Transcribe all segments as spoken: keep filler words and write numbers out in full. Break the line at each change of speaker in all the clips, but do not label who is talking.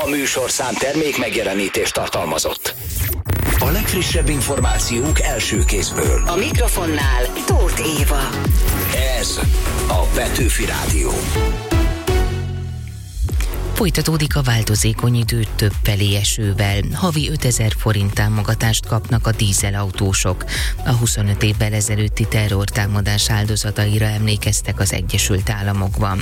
A műsorszám termék megjelenítést tartalmazott. A legfrissebb információk első kézből.
A mikrofonnál Tóth Éva.
Ez a Petőfi Rádió.
Folytatódik a változékony idő többfelé esővel. Havi ötezer forint támogatást kapnak a dízelautósok. A huszonöt évvel ezelőtti terrortámadás áldozataira emlékeztek az Egyesült Államokban.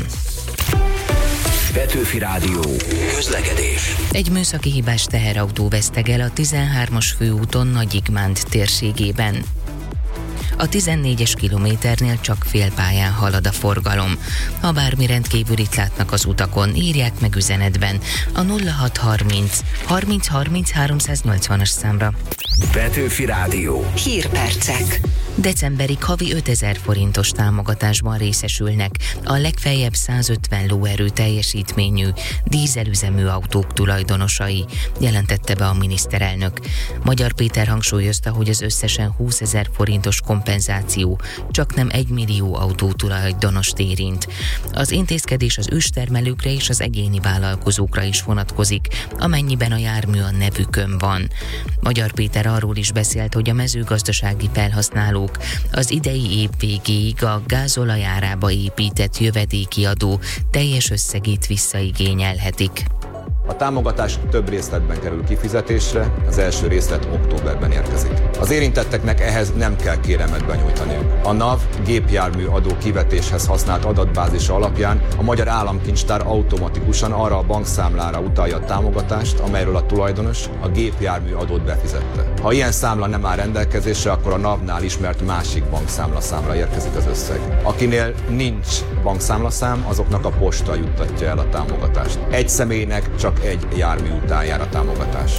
Petőfi Rádió. Közlekedés.
Egy műszaki hibás teherautó vesztegel a tizenhármas főúton Nagyigmánd térségében. A tizennégyes kilométernél csak félpályán halad a forgalom. Ha bármi rendkívülit látnak az utakon, írják meg üzenetben a nulla hat harminc harminc harminc háromszáznyolcvanas számra.
Petőfi Rádió.
Hírpercek.
Decemberig havi ötezer forintos támogatásban részesülnek a legfeljebb százötven lóerő teljesítményű dízelüzemű autók tulajdonosai, jelentette be a miniszterelnök. Magyar Péter hangsúlyozta, hogy az összesen húszezer forintos kompenzáció csaknem egy millió autó tulajdonost érint. Az intézkedés az őstermelőkre és az egyéni vállalkozókra is vonatkozik, amennyiben a jármű a nevükön van. Magyar Péter arról is beszélt, hogy a mezőgazdasági felhasználók az idei év végéig a gázolaj árába épített jövedéki adó teljes összegét visszaigényelhetik.
A támogatás több részletben kerül kifizetésre, az első részlet októberben érkezik. Az érintetteknek ehhez nem kell kéremet benyújtaniuk. A NAV gépjármű adó kivetéshez használt adatbázisa alapján a Magyar Államkincstár automatikusan arra a bankszámlára utalja a támogatást, amelyről a tulajdonos a gépjármű adót befizette. Ha ilyen számla nem áll rendelkezésre, akkor a NAV-nál ismert másik bankszámlaszámra érkezik az összeg. Akinél nincs bankszámlaszám, azoknak a posta juttatja el a támogatást. Egy személynek csak egy jármű után jár a támogatás.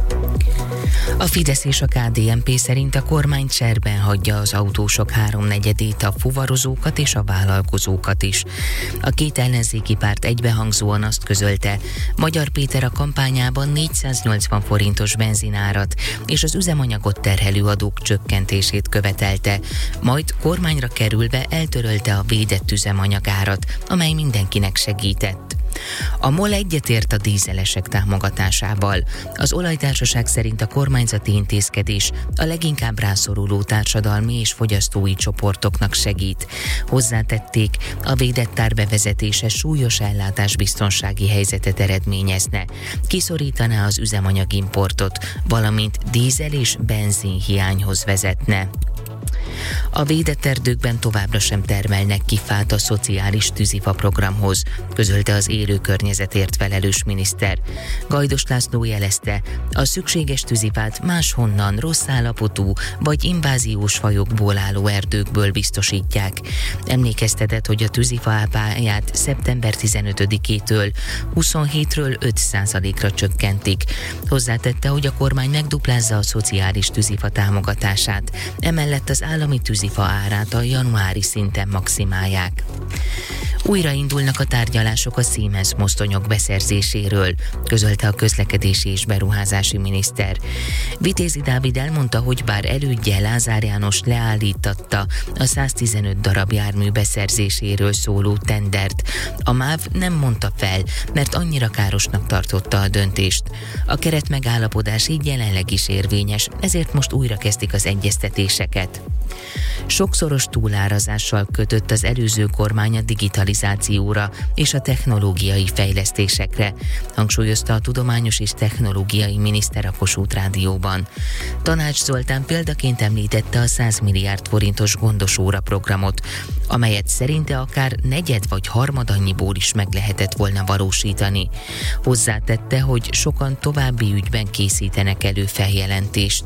A Fidesz és a ká dé en pé szerint a kormány cserben hagyja az autósok háromnegyedét, a fuvarozókat és a vállalkozókat is. A két ellenzéki párt egybehangzóan azt közölte, Magyar Péter a kampányában négyszáznyolcvan forintos benzinárat és az üzemanyagot terhelő adók csökkentését követelte, majd kormányra kerülve eltörölte a védett üzemanyagárat, amely mindenkinek segített. A MOL egyetért a dízelesek támogatásával. Az olajtársaság szerint a kormányzati intézkedés a leginkább rászoruló társadalmi és fogyasztói csoportoknak segít. Hozzátették, a védett ár bevezetése súlyos ellátásbiztonsági helyzetet eredményezne, kiszorítaná az üzemanyagimportot, valamint dízel és benzin hiányhoz vezetne. A védett erdőkben továbbra sem termelnek ki fát a szociális tűzifa programhoz, közölte az élő környezetért felelős miniszter. Gajdos László jelezte, a szükséges tűzifát máshonnan rossz állapotú vagy inváziós fajokból álló erdőkből biztosítják. Emlékeztetett, hogy a tűzifa áfáját szeptember tizenötödikétől huszonhétről öt százalékra csökkentik. Hozzátette, hogy a kormány megduplázza a szociális tűzifa támogatását, emellett az állami tűzifa árát a januári szinten maximálják. Újraindulnak a tárgyalások a Siemens mozdonyok beszerzéséről, közölte a közlekedési és beruházási miniszter. Vitézi Dávid elmondta, hogy bár elődje Lázár János leállítatta a száztizenöt darab jármű beszerzéséről szóló tendert, a MÁV nem mondta fel, mert annyira károsnak tartotta a döntést. A keretmegállapodás így jelenleg is érvényes, ezért most újra kezdik az egyeztetéseket. Sokszoros túlárazással kötött az előző kormány a digitalizációra és a technológiai fejlesztésekre, hangsúlyozta a tudományos és technológiai miniszter a Kossuth Rádióban. Tanács Zoltán példaként említette a száz milliárd forintos gondosóra programot, amelyet szerinte akár negyed vagy harmad annyiból is meg lehetett volna valósítani. Hozzátette, hogy sokan további ügyben készítenek elő feljelentést.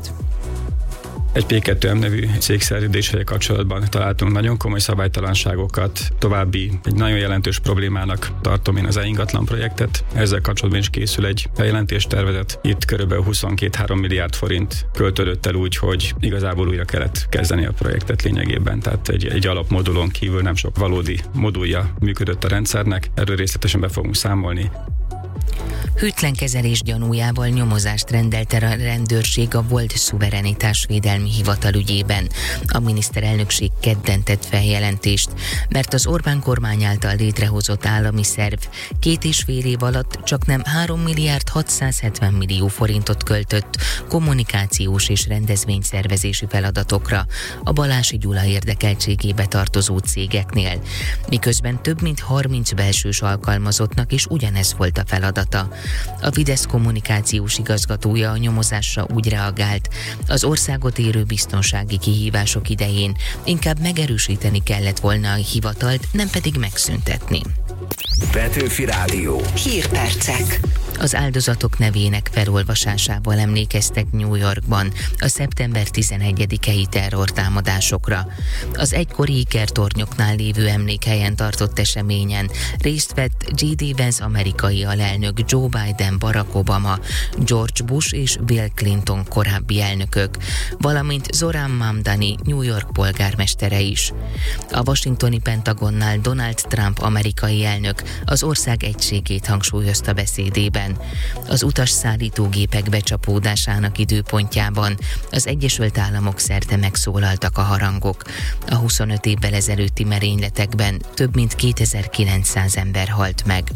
Egy pé kettő em nevű cégszerződéssel kapcsolatban találtunk nagyon komoly szabálytalanságokat. További egy nagyon jelentős problémának tartom én az e-ingatlan projektet. Ezzel kapcsolatban is készül egy feljelentéstervezet. Itt körülbelül huszonkettő-három milliárd forint költődött el úgy, hogy igazából újra kellett kezdeni a projektet lényegében. Tehát egy, egy alapmodulon kívül nem sok valódi modulja működött a rendszernek. Erről részletesen be fogunk számolni.
Hűtlen kezelés gyanújával nyomozást rendelt a rendőrség a Volt Szuverenitásvédelmi Hivatal ügyében. A miniszterelnökség kedden tett feljelentést, mert az Orbán kormány által létrehozott állami szerv két és fél év alatt csaknem három milliárd hatszázhetven millió forintot költött kommunikációs és rendezvényszervezési feladatokra a Balási Gyula érdekeltségébe tartozó cégeknél, miközben több mint harminc belsős alkalmazottnak is ugyanez volt a feladata. A Fidesz kommunikációs igazgatója a nyomozásra úgy reagált, az országot érő biztonsági kihívások idején inkább megerősíteni kellett volna a hivatalt, nem pedig megszüntetni.
Petőfi Rádió.
Hírpercek.
Az áldozatok nevének felolvasásával emlékeztek New Yorkban a szeptember tizenegyedikei terrortámadásokra. Az egykori ikertornyoknál lévő emlékhelyen tartott eseményen részt vett J D Vance amerikai alelnök, Joe Biden, Barack Obama, George Bush és Bill Clinton korábbi elnökök, valamint Zoran Mamdani, New York polgármestere is. A washingtoni Pentagonnál Donald Trump amerikai elnök az ország egységét hangsúlyozta beszédében. Az utasszállítógépek becsapódásának időpontjában az Egyesült Államok szerte megszólaltak a harangok. A huszonöt évvel ezelőtti merényletekben több mint kétezer-kilencszáz ember halt meg.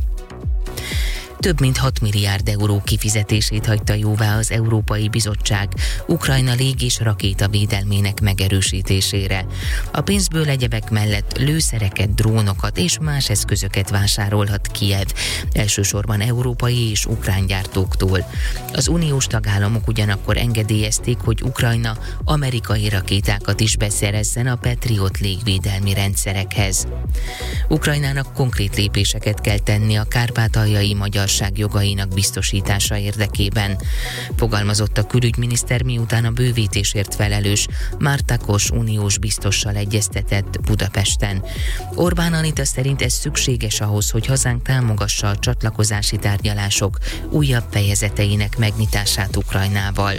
Több mint hat milliárd euró kifizetését hagyta jóvá az Európai Bizottság Ukrajna lég- és rakétavédelmének megerősítésére. A pénzből egyebek mellett lőszereket, drónokat és más eszközöket vásárolhat Kijev, elsősorban európai és ukrán gyártóktól. Az uniós tagállamok ugyanakkor engedélyezték, hogy Ukrajna amerikai rakétákat is beszerezzen a Patriot légvédelmi rendszerekhez. Ukrajnának konkrét lépéseket kell tenni a kárpátaljai magyar jogainak biztosítása érdekében, fogalmazott a külügyminiszter, miután a bővítésért felelős Márta Kos uniós biztossal egyeztetett Budapesten. Orbán Anita szerint ez szükséges ahhoz, hogy hazánk támogassa a csatlakozási tárgyalások újabb fejezeteinek megnyitását Ukrajnával.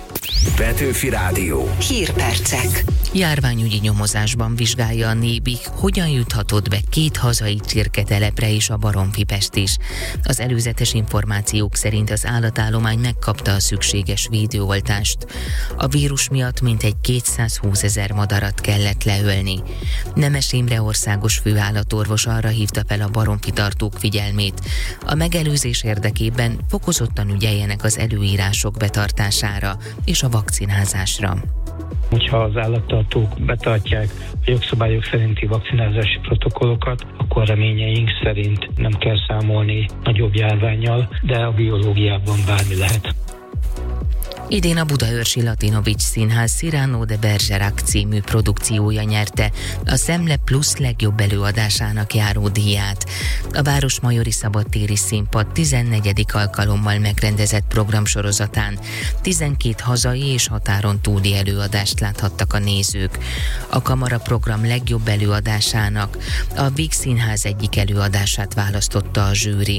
Petőfi Rádió.
Hírpercek.
Járványügyi nyomozásban vizsgálja a Nébik, hogyan juthatott be két hazai csirketelepre és a Baromfipest is. Az előzetes információk szerint az állatállomány megkapta a szükséges védőoltást. A vírus miatt mintegy kétszázhúszezer madarat kellett leölni. Nemes Imre országos főállatorvos arra hívta fel a baromfitartók figyelmét. A megelőzés érdekében fokozottan ügyeljenek az előírások betartására és a vakcinázásra.
Hogyha az állattartók betartják a jogszabályok szerinti vakcinázási protokollokat, akkor reményeink szerint nem kell számolni nagyobb járvánnyal, de a biológiában bármi lehet.
Idén a Budaörsi Latinovics Színház Cyrano de Bergerac című produkciója nyerte a Szemle Plus legjobb előadásának járó díját. A Városmajori Szabadtéri Színpad tizennegyedik alkalommal megrendezett programsorozatán tizenkét hazai és határon túli előadást láthattak a nézők. A Kamara program legjobb előadásának a Víg Színház egyik előadását választotta a zsűri.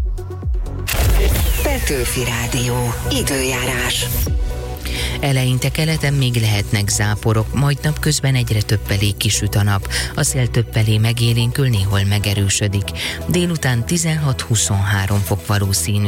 Petőfi Rádió. Időjárás.
Eleinte keleten még lehetnek záporok, majd napközben egyre több felé kisüt a nap. A szél több felé megélénkül, néhol megerősödik. Délután tizenhat-huszonhárom fok valószínű.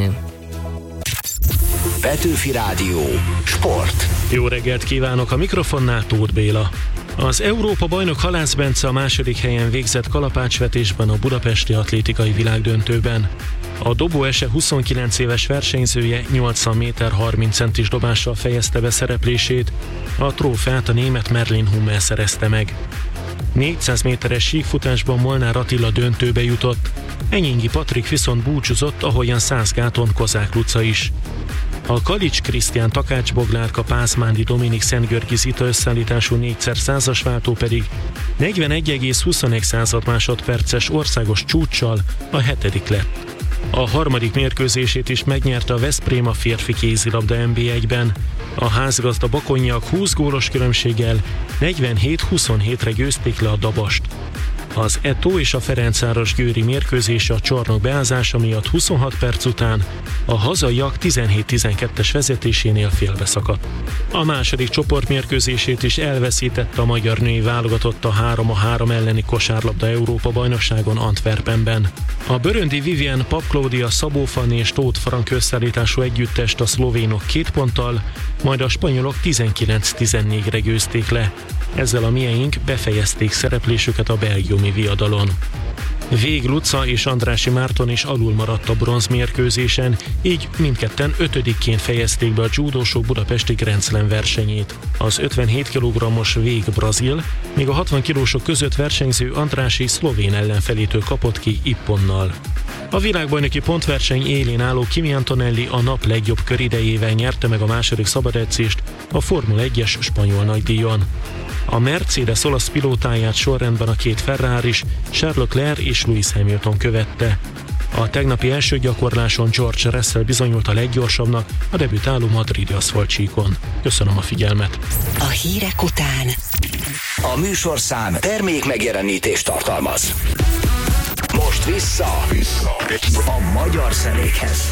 Petőfi Rádió. Sport.
Jó reggelt kívánok, a mikrofonnál Tóth Béla. Az Európa-bajnok Halász Bence a második helyen végzett kalapácsvetésben a budapesti atlétikai világdöntőben. A dobóese huszonkilenc éves versenyzője nyolcvan méter harminc centis dobással fejezte be szereplését, a trófeát a német Merlin Hummel szerezte meg. négyszáz méteres síkfutásban Molnár Attila döntőbe jutott, Enyingi Patrik viszont búcsúzott, ahogyan Szászgáton Kozák Luca is. A Kalics Krisztián Takács Boglárka Pázmándi Dominik Szentgyörgyi Zita összeállítású négyszer százas váltó pedig negyvenegy egész huszonegy másodperces országos csúccsal a hetedik lett. A harmadik mérkőzését is megnyerte a Veszprém a férfi kézilabda en bé egyben. A házgazda bakonyiak húsz gólos különbséggel negyvenhét huszonhétre győzték le a Dabast. Az Eto és a Ferencvárosgyőri mérkőzés a csarnok beázása miatt huszonhat perc után a hazaiak tizenhét tizenkettes vezetésénél félbeszakadt. A második csoportmérkőzését is elveszítette a magyar női válogatott a három a három elleni kosárlabda Európa-bajnokságon Antwerpenben. A böröndi Vivian Pap-Claudia Szabó Fanni és Tóth Frank összeállítású együttest a szlovénok két ponttal, majd a spanyolok tizenkilenc tizennégyre győzték le. Ezzel a mieink befejezték szereplésüket a belgiumi viadalon. Vég Luca és Andrássy Márton is alul maradt a bronzmérkőzésen, így mindketten ötödikként fejezték be a judósok budapesti Grand Slam versenyét. Az ötvenhét kilogrammos Vég brazil, míg a hatvan kilósok között versenyző Andrássy szlovén ellenfelétől kapott ki ipponnal. A világbajnoki pontverseny élén álló Kimi Antonelli a nap legjobb köridejével nyerte meg a második szabadedzést a Formula egyes spanyol nagydíjon. A Mercedes olasz pilótáját sorrendben a két Ferraris, Charles Leclerc és Lewis Hamilton követte. A tegnapi első gyakorláson George Russell bizonyult a leggyorsabbnak a debütáló madridi aszfaltcsíkon. Köszönöm a figyelmet!
A hírek után
A műsorszám termék megjelenítést tartalmaz. Most vissza, vissza. a magyar zenékhez.